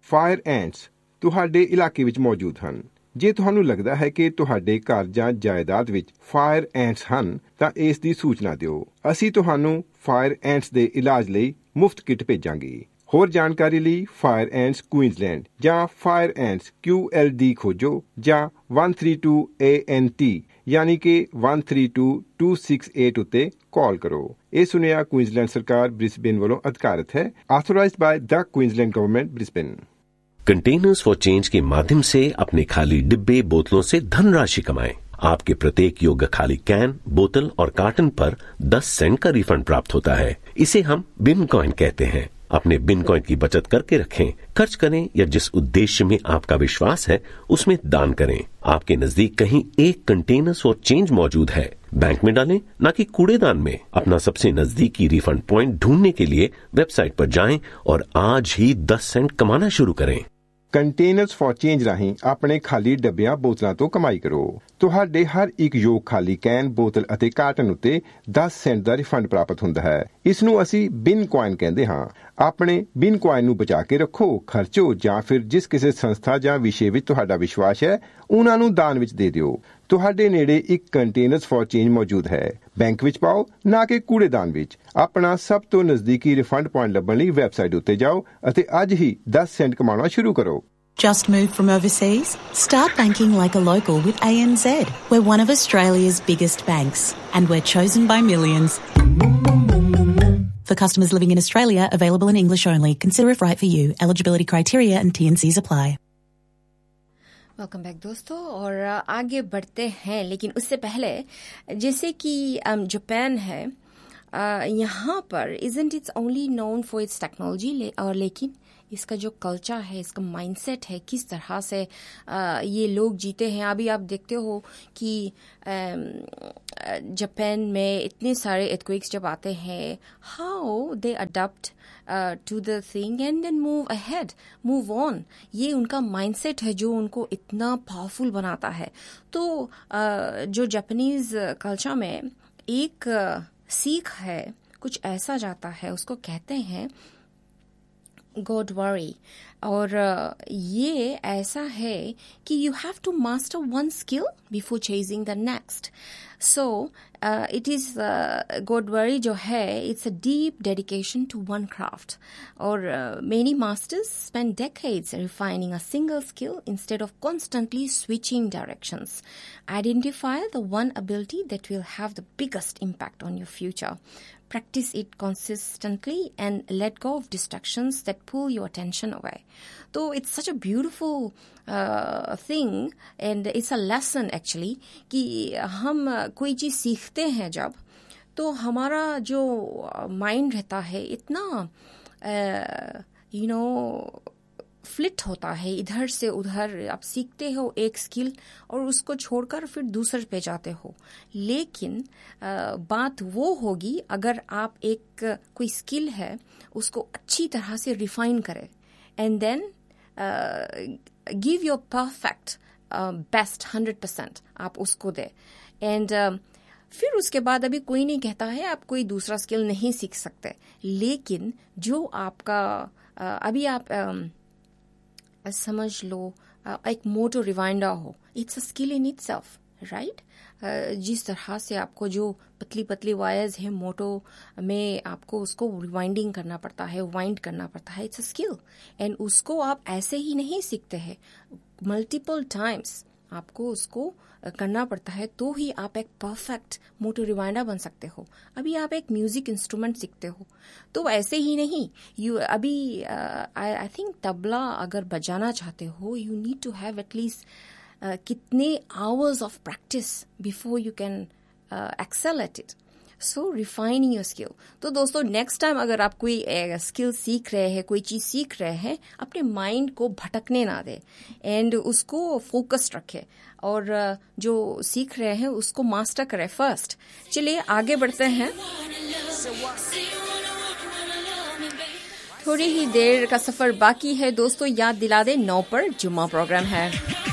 Fire ਐਂਟਸ ਤੁਹਾਡੇ ਇਲਾਕੇ ਵਿੱਚ ਮੌਜੂਦ ਹਨ। ਜੇ ਤੁਹਾਨੂੰ ਲੱਗਦਾ ਹੈ ਕਿ ਤੁਹਾਡੇ ਘਰ ਜਾਂ ਜਾਇਦਾਦ ਵਿੱਚ ਫਾਇਰ ਐਂਟਸ ਹਨ ਤਾਂ ਇਸ ਦੀ ਸੂਚਨਾ ਦਿਓ। ਅਸੀਂ ਤੁਹਾਨੂੰ ਫਾਇਰ ਐਂਟਸ ਦੇ ਇਲਾਜ ਲਈ ਮੁਫਤ ਕਿੱਟ ਭੇਜਾਂਗੇ। ਹੋਰ ਜਾਣਕਾਰੀ ਲਈ ਫਾਇਰ ਐਂਟਸ ਕੁਈਨਜ਼ਲੈਂਡ ਜਾਂ ਫਾਇਰ ਐਂਟਸ QLD ਖੋਜੋ ਜਾਂ 132 ANT ਯਾਨੀ ਕਿ 132268 ਉੱਤੇ ਕਾਲ ਕਰੋ। ਇਹ ਸੁਨੇਹਾ ਕੁਈਨਜ਼ਲੈਂਡ ਸਰਕਾਰ ਬ੍ਰਿਸਬੇਨ ਵੱਲੋਂ ਅਧਿਕਾਰਤ ਹੈ। ਆਥੋਰਾइज्ड by the Queensland government Brisbane. Containers for change के माध्यम से अपने खाली डिब्बे बोतलों से धनराशि कमाएं। आपके प्रत्येक योग्य खाली कैन, बोतल और कार्टन पर 10 सेंट का रिफंड प्राप्त होता है। इसे हम बिन कॉइन कहते हैं। अपने बिन कॉइन की बचत करके रखें, खर्च करें या जिस उद्देश्य में आपका विश्वास है उसमें दान करें। आपके नजदीक कहीं एक कंटेनर्स फॉर चेंज मौजूद है, बैंक में डालें न कि कूड़ेदान में। अपना सबसे नजदीकी रिफंड पॉइंट ढूंढने के लिए वेबसाइट पर जाएं और आज ही 10 सेंट कमाना शुरू करें। ਕੰਟੇਨਰਸ ਫॉर ਚੇਂਜ ਰਾਹੀਂ ਆਪਣੇ ਖਾਲੀ ਡੱਬਿਆਂ ਬੋਤਲਾਂ ਤੋਂ ਕਮਾਈ ਕਰੋ। ਤੁਹਾਡੇ ਹਰ ਇੱਕ ਯੋਗ ਖਾਲੀ ਕੈਨ, ਬੋਤਲ ਅਤੇ ਕਾਰਟਨ ਉੱਤੇ 10 ਸੈਂਟ ਦਾ ਰਿਫੰਡ ਪ੍ਰਾਪਤ ਹੁੰਦਾ ਹੈ। ਇਸ ਨੂੰ ਅਸੀਂ ਬਿਨ ਕੁਆਇਨ ਕਹਿੰਦੇ ਹਾਂ। ਆਪਣੇ ਬਿਨ ਕੁਆਇਨ ਨੂੰ ਬਚਾ ਕੇ ਰੱਖੋ, ਖਰਚੋ ਜਾਂ ਫਿਰ ਜਿਸ ਕਿਸੇ ਸੰਸਥਾ ਜਾਂ ਵਿਸ਼ੇ ਵਿੱਚ ਤੁਹਾਡਾ ਵਿਸ਼ਵਾਸ ਹੈ ਉਹਨਾਂ ਨੂੰ ਦਾਨ ਵਿੱਚ ਦੇ ਦਿਓ। ਤੁਹਾਡੇ ਨੇੜੇ ਇੱਕ ਕੰਟੇਨਰਸ ਫॉर ਚੇਂਜ ਮੌਜੂਦ ਹੈ। ਬੈਂਕ ਵਿੱਚ ਪਾਓ ਨਾ ਕਿ ਕੂੜੇਦਾਨ ਵਿੱਚ। ਆਪਣਾ ਸਭ ਤੋਂ ਨਜ਼ਦੀਕੀ ਰਿਫੰਡ ਪੁਆਇੰਟ ਲੱਭਣ ਲਈ ਵੈਬਸਾਈਟ ਉੱਤੇ ਜਾਓ ਅਤੇ ਅੱਜ ਹੀ 10 ਸੈਂਟ ਕਮਾਉਣਾ ਸ਼ੁਰੂ ਕਰੋ। Just moved from overseas? Start banking like a local with ANZ. We're one of Australia's biggest banks and we're chosen by millions. For customers living in Australia, available in English only. Consider if right for you. Eligibility criteria and T&Cs apply. Welcome back दोस्तों, और आगे बढ़ते हैं। लेकिन उससे पहले जैसे कि जापान है, यहाँ पर isn't it only known for its technology, और लेकिन इसका जो कल्चर है, इसका माइंडसेट है, किस तरह से ये लोग जीते हैं। अभी आप देखते हो कि जापान में इतने सारे earthquakes जब आते हैं, how they adapt to the thing and then move ahead, move on। ये उनका माइंडसेट है जो उनको इतना पावरफुल बनाता है। तो जो जापानीज कल्चर में एक सीख है, कुछ ऐसा जाता है, उसको कहते हैं God worry। और ये ऐसा है कि you have to master one skill before chasing the next। So it is God worry जो है, it's a deep dedication to one craft। और many masters spend decades refining a single skill instead of constantly switching directions। Identify the one ability that will have the biggest impact on your future। Practice it consistently and let go of distractions that pull your attention away। So it's such a beautiful thing and it's a lesson actually कि हम कोई चीज सीखते हैं जब, तो हमारा जो माइंड रहता है इतना फ्लिट होता है इधर से उधर। आप सीखते हो एक स्किल और उसको छोड़कर फिर दूसरे पे जाते हो। लेकिन बात वो होगी अगर आप एक कोई स्किल है उसको अच्छी तरह से रिफाइन करें and then give your perfect best 100% आप उसको दे। एंड फिर उसके बाद अभी कोई नहीं कहता है आप कोई दूसरा स्किल नहीं सीख सकते, लेकिन जो आपका अभी आप समझ लो एक मोटो रिवाइंडर हो, it's a skill in itself, right. जिस तरह से आपको जो पतली पतली वायर्स है मोटो में, आपको उसको रिवाइंडिंग करना पड़ता है, वाइंड करना पड़ता है, इट्स अ स्किल। एंड उसको आप ऐसे ही नहीं सीखते हैं, मल्टीपल टाइम्स आपको उसको करना पड़ता है, तो ही आप एक परफेक्ट मोटो रिवाइंडर बन सकते हो। अभी आप एक म्यूजिक इंस्ट्रूमेंट सीखते हो तो ऐसे ही नहीं, यू अभी आई थिंक तबला अगर बजाना चाहते हो, you need to have at least कितने hours of practice before you can Excel at it. So refining your skill. तो दोस्तों नेक्स्ट टाइम अगर आप कोई स्किल सीख रहे हैं, कोई चीज सीख रहे हैं, अपने माइंड को भटकने ना दे एंड उसको फोकस्ड रखे और जो सीख रहे हैं उसको मास्टर करें फर्स्ट। चलिए आगे बढ़ते हैं। थोड़ी ही देर का सफर बाकी है दोस्तों। याद दिला दे 9 पर जुम्मा प्रोग्राम है।